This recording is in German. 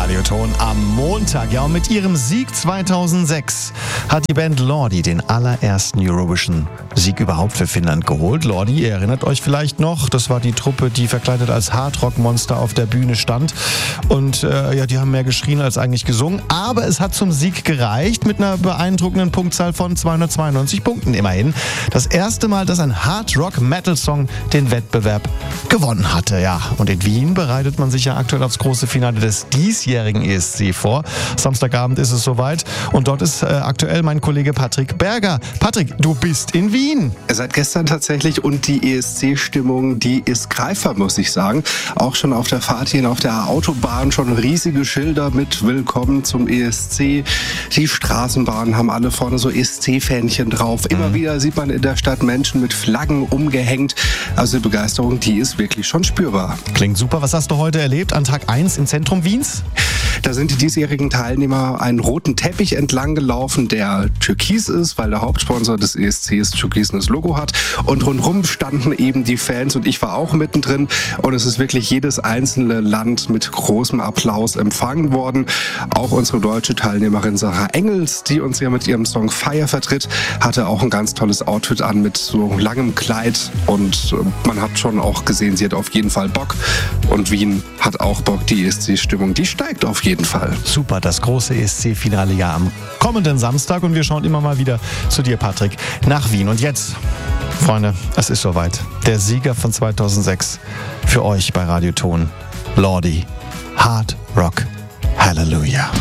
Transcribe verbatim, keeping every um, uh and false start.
Radioton am Montag. Ja, und mit ihrem Sieg zweitausendsechs hat die Band Lordi den allerersten Eurovision-Sieg überhaupt für Finnland geholt. Lordi, ihr erinnert euch vielleicht noch, das war die Truppe, die verkleidet als Hardrock-Monster auf der Bühne stand. Und äh, ja, die haben mehr geschrien als eigentlich gesungen. Aber es hat zum Sieg gereicht mit einer beeindruckenden Punktzahl von zweihundertzweiundneunzig Punkten immerhin. Das erste Mal, dass ein Hard-Rock-Metal-Song den Wettbewerb gewonnen hatte. Ja, und in Wien bereitet man sich ja aktuell aufs große Finale des diesjährigen E S C vor. Samstagabend ist es soweit und dort ist äh, aktuell mein Kollege Patrick Berger. Patrick, du bist in Wien. Seit gestern tatsächlich und die E S C-Stimmung, die ist greifbar, muss ich sagen. Auch schon auf der Fahrt hin auf der Autobahn schon riesige Schilder mit Willkommen zum E S C. Die Straßenbahnen haben alle vorne so E S C-Fähnchen drauf. Immer mhm. wieder sieht man in der Stadt Menschen mit Flaggen umgehängt. Also die Begeisterung, die ist wirklich schon spürbar. Klingt super. Was hast du heute erlebt an Tag eins im Zentrum Wiens? Da sind die diesjährigen Teilnehmer einen roten Teppich entlang gelaufen, der türkis ist, weil der Hauptsponsor des E S Cs türkises Logo hat. Und rundherum standen eben die Fans und ich war auch mittendrin. Und es ist wirklich jedes einzelne Land mit großem Applaus empfangen worden. Auch unsere deutsche Teilnehmerin Sarah Engels, die uns ja mit ihrem Song Fire vertritt, hatte auch ein ganz tolles Outfit an mit so langem Kleid. Und man hat schon auch gesehen, sie hat auf jeden Fall Bock. Und Wien hat auch Bock. Die E S C-Stimmung, die steigt auf jeden Fall. Super, das große E S C-Finale ja am kommenden Samstag und wir schauen immer mal wieder zu dir, Patrick, nach Wien. Und jetzt, Freunde, es ist soweit. Der Sieger von zweitausendsechs für euch bei Radioton, Lordi, Hard Rock Hallelujah.